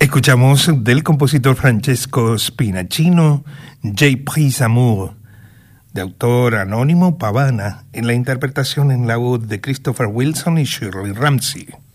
Escuchamos del compositor Francesco Spinacino, J'ai pris amour, de autor anónimo Pavana, en la interpretación en la voz de Christopher Wilson y Shirley Ramsey.